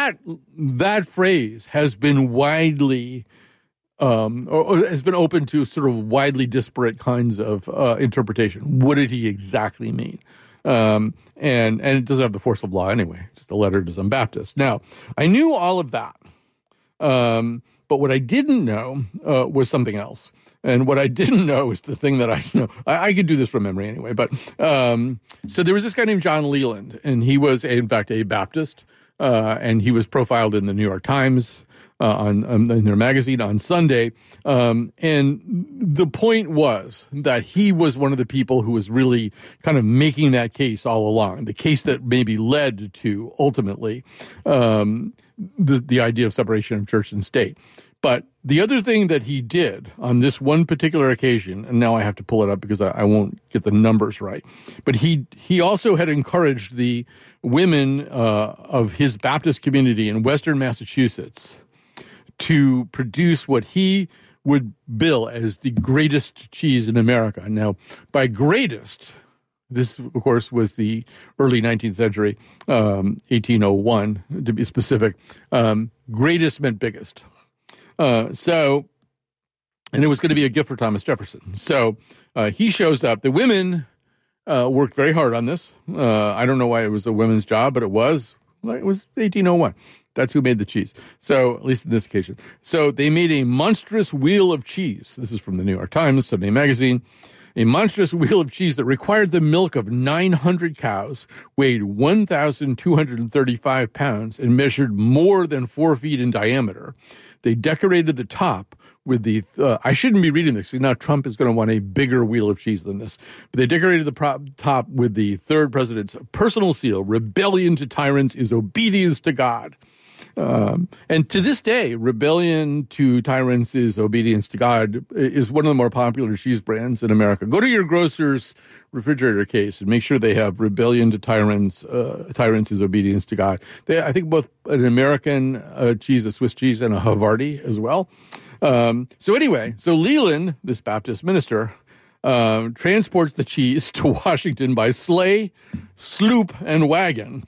that phrase has been widely or has been open to sort of widely disparate kinds of interpretation. What did he exactly mean? And it doesn't have the force of law anyway. It's just a letter to some Baptist. Now, I knew all of that. But what I didn't know was something else. And what I didn't know is the thing that I know. I could do this from memory anyway. But so there was this guy named John Leland, and he was, in fact, a Baptist. And he was profiled in the New York Times in their magazine on Sunday. And the point was that he was one of the people who was really kind of making that case all along, the case that maybe led to ultimately the idea of separation of church and state. But the other thing that he did on this one particular occasion, and now I have to pull it up because I won't get the numbers right, but he also had encouraged the women of his Baptist community in Western Massachusetts to produce what he would bill as the greatest cheese in America. Now, by greatest, this, of course, was the early 19th century, 1801, to be specific. Greatest meant biggest. And it was going to be a gift for Thomas Jefferson. So he shows up. The women worked very hard on this. I don't know why it was a women's job, but it was 1801. That's who made the cheese. So, at least in this occasion. So they made a monstrous wheel of cheese. This is from the New York Times, Sunday Magazine. A monstrous wheel of cheese that required the milk of 900 cows, weighed 1,235 pounds, and measured more than 4 feet in diameter. They decorated the top with the, I shouldn't be reading this, now Trump is going to want a bigger wheel of cheese than this. But they decorated the top with the third president's personal seal, rebellion to tyrants is obedience to God. And to this day, rebellion to tyrants is obedience to God is one of the more popular cheese brands in America. Go to your grocer's refrigerator case and make sure they have rebellion to tyrants is obedience to God. I think both an American cheese, a Swiss cheese, and a Havarti as well. So Leland, this Baptist minister, transports the cheese to Washington by sleigh, sloop, and wagon.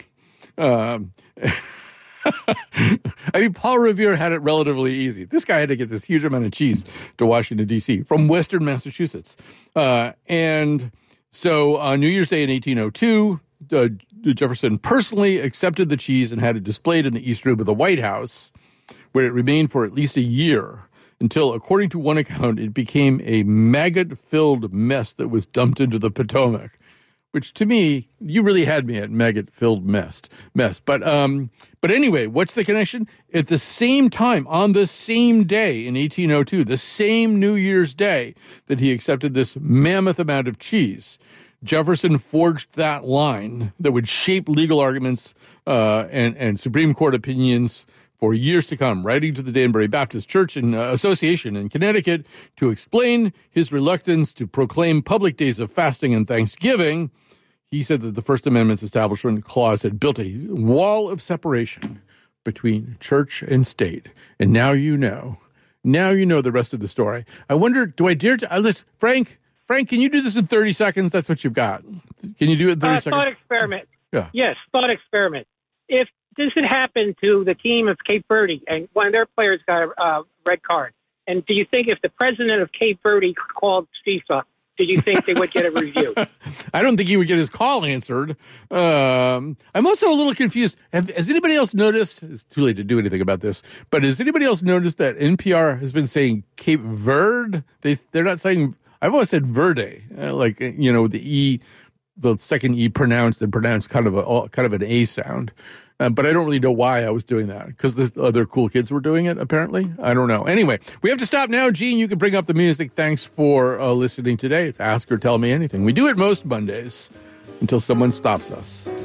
I mean, Paul Revere had it relatively easy. This guy had to get this huge amount of cheese to Washington, D.C. from Western Massachusetts. And so on New Year's Day in 1802, Jefferson personally accepted the cheese and had it displayed in the East Room of the White House, where it remained for at least a year until, according to one account, it became a maggot-filled mess that was dumped into the Potomac. Which to me, you really had me at maggot-filled mess. But anyway, what's the connection? At the same time, on the same day in 1802, the same New Year's Day that he accepted this mammoth amount of cheese, Jefferson forged that line that would shape legal arguments and Supreme Court opinions for years to come, writing to the Danbury Baptist Church and Association in Connecticut to explain his reluctance to proclaim public days of fasting and Thanksgiving. He said that the First Amendment's establishment clause had built a wall of separation between church and state. And now you know the rest of the story. I wonder, do I dare to, listen, Frank, can you do this in 30 seconds? That's what you've got. Can you do it in 30 seconds? Thought experiment. Yeah. Yes, thought experiment. If this had happened to the team of Cape Verde and one of their players got a red card, and do you think if the president of Cape Verde called FIFA, do you think they would get a review? I don't think he would get his call answered. I'm also a little confused. Has anybody else noticed? It's too late to do anything about this, but has anybody else noticed that NPR has been saying Cape Verde? They're not saying. I've always said Verde, the E, the second E pronounced kind of an A sound. But I don't really know why I was doing that, because the other cool kids were doing it, apparently. I don't know. Anyway, we have to stop now. Gene, you can bring up the music. Thanks for listening today. It's Ask or Tell Me Anything. We do it most Mondays until someone stops us.